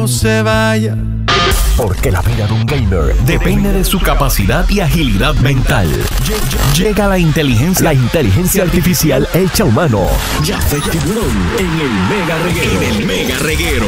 No se vaya. Porque la vida de un gamer depende de su capacidad y agilidad mental. Llega la inteligencia artificial hecha humano. Jafet Tiburón en el Mega Reguero.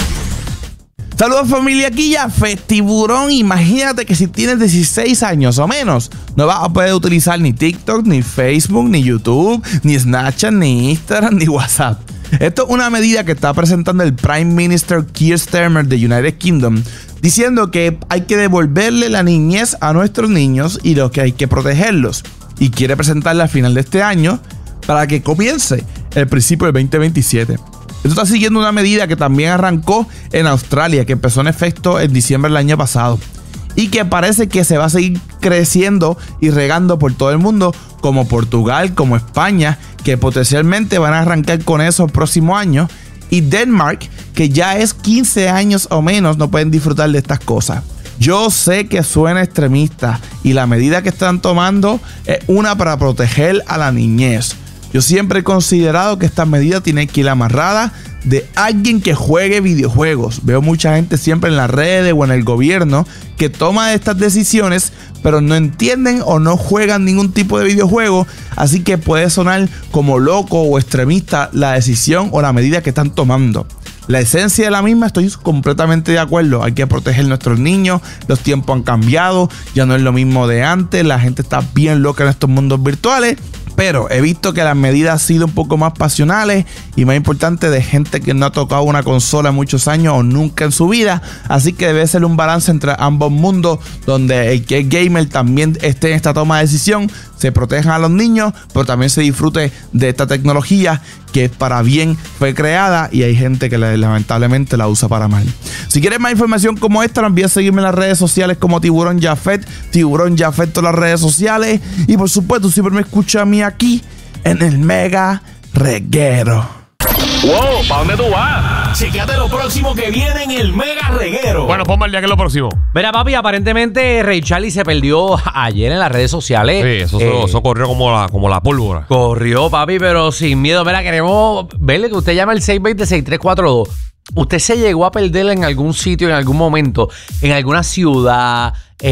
Saludos familia, aquí Jafet Tiburón. Imagínate que si tienes 16 años o menos, no vas a poder utilizar ni TikTok, ni Facebook, ni YouTube, ni Snapchat, ni Instagram, ni WhatsApp. Esto es una medida que está presentando el Prime Minister Keir Starmer de United Kingdom, diciendo que hay que devolverle la niñez a nuestros niños y que hay que protegerlos. Y quiere presentarla al final de este año para que comience el principio del 2027. Esto está siguiendo una medida que también arrancó en Australia, que empezó en efecto en diciembre del año pasado. Y que parece que se va a seguir creciendo y regando por todo el mundo, como Portugal, como España, que potencialmente van a arrancar con eso el próximo año. Y Denmark, que ya es 15 años o menos, no pueden disfrutar de estas cosas. Yo sé que suena extremista y la medida que están tomando es una para proteger a la niñez. Yo siempre he considerado que esta medida tiene que ir amarrada de alguien que juegue videojuegos. Veo mucha gente siempre en las redes o en el gobierno que toma estas decisiones, pero no entienden o no juegan ningún tipo de videojuego. Así que puede sonar como loco o extremista la decisión o la medida que están tomando. La esencia de la misma estoy completamente de acuerdo. Hay que proteger a nuestros niños. Los tiempos han cambiado. Ya no es lo mismo de antes. La gente está bien loca en estos mundos virtuales. Pero he visto que las medidas han sido un poco más pasionales y más importante de gente que no ha tocado una consola en muchos años o nunca en su vida. Así que debe ser un balance entre ambos mundos, donde el que es gamer también esté en esta toma de decisión, se protejan a los niños, pero también se disfrute de esta tecnología que para bien fue creada y hay gente que lamentablemente la usa para mal. Si quieres más información como esta, no olvides seguirme en las redes sociales como Tiburón Jafet en todas las redes sociales. Y por supuesto, siempre me escucha a mí aquí en el Mega Reguero. ¡Wow! ¿Para dónde tú vas? Chequéate lo próximo que viene en el Mega Reguero. Bueno, ponme al día que es lo próximo. Mira, papi, aparentemente Ray Charlie se perdió ayer en las redes sociales. Sí, eso corrió como la pólvora. Corrió, papi, pero sin miedo. Mira, queremos verle que usted llama al 620-6342. ¿Usted se llegó a perder en algún sitio, en algún momento, en alguna ciudad?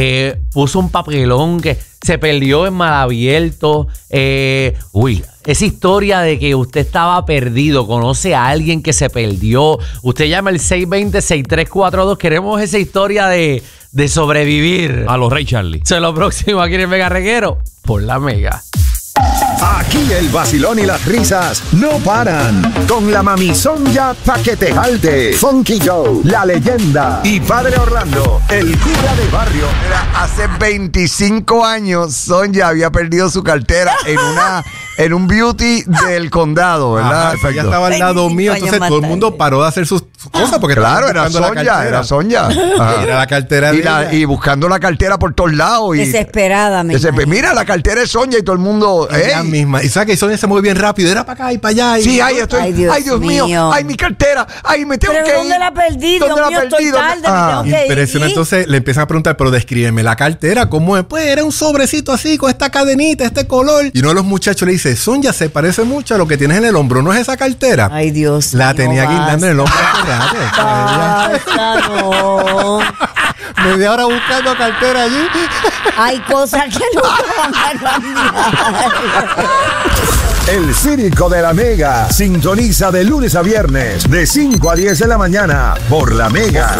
Puso un papelón que se perdió en mal abierto. Esa historia de que usted estaba perdido, conoce a alguien que se perdió. Usted llama al 620-6342. Queremos esa historia de sobrevivir. A los Ray Charlie. Eso es lo próximo aquí en el Mega Reguero por la Mega. Aquí el vacilón y las risas no paran. Con la mamizonga pa' que te jalte. Funky Joe, la leyenda. Y Padre Orlando, el cura de barrio. Mira, hace 25 años Sonja había perdido su cartera en un beauty del condado, ¿verdad? Ajá, ya estaba al lado mío, entonces todo el mundo paró de hacer sus cosas porque claro, era Sonja. Era la cartera de ella. Y buscando la cartera por todos lados. Desesperadamente. Mira, la cartera es Sonja y todo el mundo. Ella misma. Y sabes que Sonja se mueve bien rápido. Era para acá y para allá. Sí, ahí estoy. Ay, Dios mío. Ay, mi cartera. Ay, me tengo que ir. ¿Pero dónde la perdí? Dios mío, estoy tarde, me tengo que ir. Impresionante. Entonces le empiezan a preguntar, pero descríbeme la cartera, ¿cómo es? Pues era un sobrecito así, con esta cadenita, este color. Y uno de los muchachos le dice, Sonja, se parece mucho a lo que tienes en el hombro. ¿No es esa cartera? Ay, Dios La tenía guindando en el hombro. No. Media hora buscando cartera allí. Hay cosas que no van a cambiar. El Círico de la Mega. Sintoniza de lunes a viernes, de 5 a 10 de la mañana, por la Mega.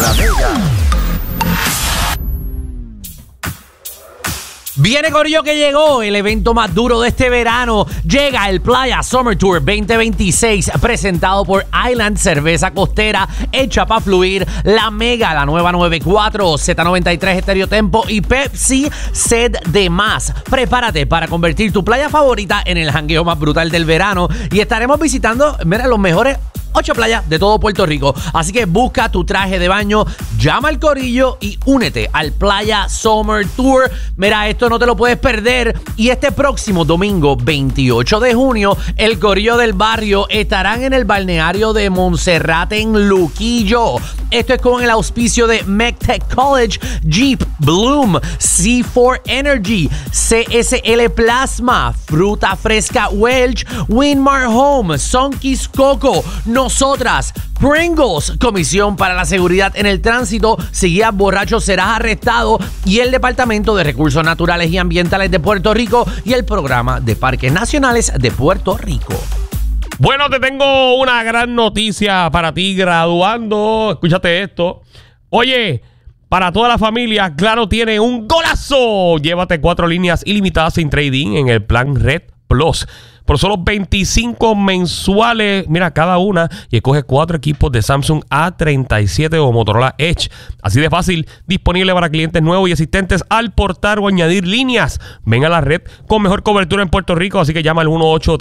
Viene corillo que llegó el evento más duro de este verano. Llega el Playa Summer Tour 2026 presentado por Island Cerveza Costera hecha para fluir, La Mega, la nueva 94, Z93 Estéreo Tempo y Pepsi Sed de Más. Prepárate para convertir tu playa favorita en el jangueo más brutal del verano y estaremos visitando, mira, los mejores 8 playas de todo Puerto Rico. Así que busca tu traje de baño, llama al corillo y únete al Playa Summer Tour. Mira, esto no te lo puedes perder. Y este próximo domingo, 28 de junio, el corillo del barrio estarán en el balneario de Monserrate en Luquillo. Esto es con el auspicio de MECTEC College, Jeep, Bloom, C4 Energy, CSL Plasma, Fruta Fresca Welch, Winmar Home, Sunkies Coco, Nosotras, Pringles, Comisión para la Seguridad en el Tránsito. Si guías borracho serás arrestado. Y el Departamento de Recursos Naturales y Ambientales de Puerto Rico y el Programa de Parques Nacionales de Puerto Rico. Bueno, te tengo una gran noticia para ti, graduando. Escúchate esto. Oye, para toda la familia, Claro tiene un golazo. Llévate 4 líneas ilimitadas sin trading en el plan Red Plus por solo 25 mensuales, mira, cada una, y escoge 4 equipos de Samsung A37 o Motorola Edge. Así de fácil, disponible para clientes nuevos y existentes al portar o añadir líneas. Ven a la red con mejor cobertura en Puerto Rico, así que llama al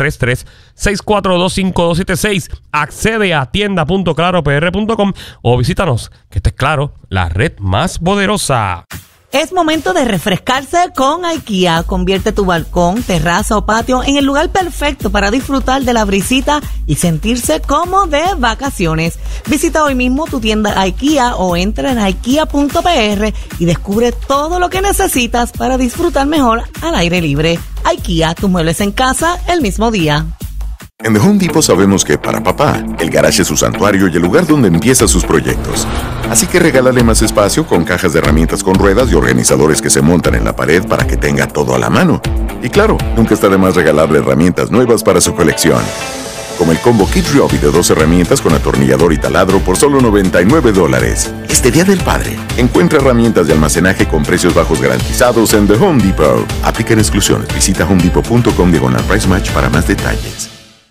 1833-642-5276. Accede a tienda.claropr.com o visítanos, que este es Claro, la red más poderosa. Es momento de refrescarse con IKEA. Convierte tu balcón, terraza o patio en el lugar perfecto para disfrutar de la brisita y sentirse como de vacaciones. Visita hoy mismo tu tienda IKEA o entra en ikea.pr y descubre todo lo que necesitas para disfrutar mejor al aire libre. IKEA, tus muebles en casa el mismo día. En The Home Depot sabemos que para papá, el garage es su santuario y el lugar donde empieza sus proyectos. Así que regálale más espacio con cajas de herramientas con ruedas y organizadores que se montan en la pared para que tenga todo a la mano. Y claro, nunca está de más regalarle herramientas nuevas para su colección. Como el combo Kit Ryobi de 2 herramientas con atornillador y taladro por solo $99. Este Día del Padre, encuentra herramientas de almacenaje con precios bajos garantizados en The Home Depot. Aplican exclusiones. Visita homedepot.com/price match para más detalles.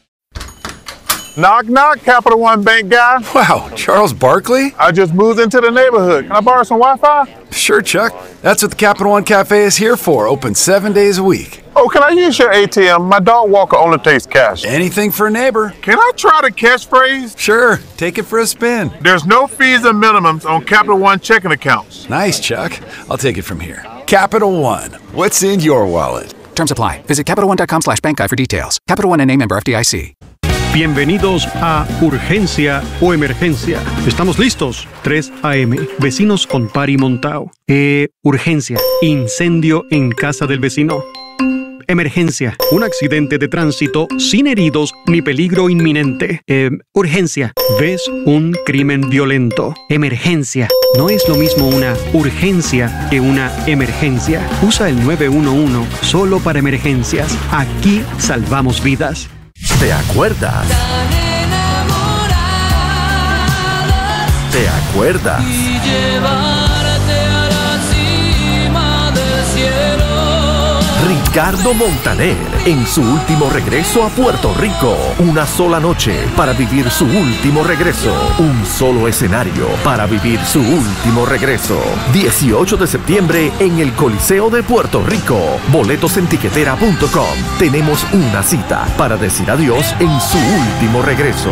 Knock, knock, Capital One Bank guy. Wow, Charles Barkley? I just moved into the neighborhood. Can I borrow some Wi-Fi? Sure, Chuck. That's what the Capital One Cafe is here for. Open 7 days a week. Oh, can I use your ATM? My dog walker only takes cash. Anything for a neighbor. Can I try the catchphrase? Sure, take it for a spin. There's no fees or minimums on Capital One checking accounts. Nice, Chuck. I'll take it from here. Capital One. What's in your wallet? Terms apply. Visit CapitalOne.com/bankguide for details. Capital One N.A. member FDIC. Bienvenidos a Urgencia o Emergencia. Estamos listos. 3 a.m. Vecinos con party montao. Urgencia. Incendio en casa del vecino. Emergencia. Un accidente de tránsito sin heridos ni peligro inminente. Urgencia. ¿Ves un crimen violento? Emergencia. No es lo mismo una urgencia que una emergencia. Usa el 911 solo para emergencias. Aquí salvamos vidas. ¿Te acuerdas? ¿Te acuerdas? Y llevarte a la cima del cielo. Ricardo Montaner en su último regreso a Puerto Rico. Una sola noche para vivir su último regreso. Un solo escenario para vivir su último regreso. 18 de septiembre en el Coliseo de Puerto Rico. Boletos en tiquetera.com. Tenemos una cita para decir adiós en su último regreso.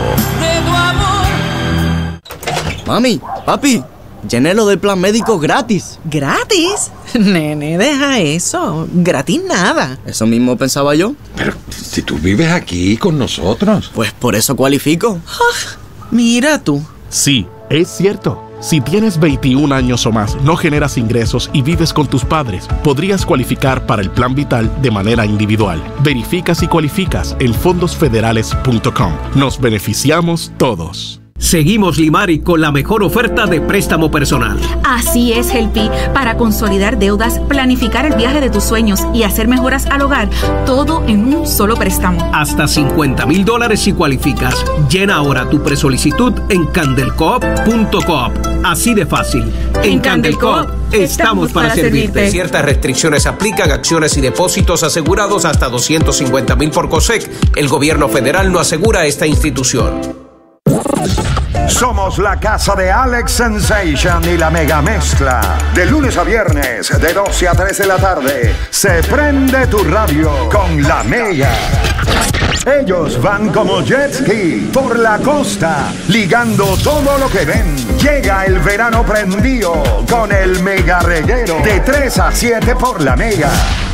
Mami, papi, llené lo del plan médico gratis. ¿Gratis? Nene, deja eso. Gratis nada. Eso mismo pensaba yo. Pero si tú vives aquí con nosotros. Pues por eso cualifico. Mira tú. Sí, es cierto. Si tienes 21 años o más, no generas ingresos y vives con tus padres, podrías cualificar para el Plan Vital de manera individual. Verifica si cualificas en fondosfederales.com. Nos beneficiamos todos. Seguimos Limari con la mejor oferta de préstamo personal. Así es, Helpi. Para consolidar deudas, planificar el viaje de tus sueños y hacer mejoras al hogar, todo en un solo préstamo. Hasta $50,000 si cualificas. Llena ahora tu presolicitud en candelcoop.coop. Así de fácil. En Candelcoop estamos para servirte. Ciertas restricciones aplican, acciones y depósitos asegurados hasta $250,000 por COSEC. El gobierno federal no asegura esta institución. Somos la casa de Alex Sensation y la mega mezcla. De lunes a viernes, de 12 a 3 de la tarde, se prende tu radio con la mega. Ellos van como jet ski por la costa, ligando todo lo que ven. Llega el verano prendido con el mega reguero de 3 a 7 por la mega.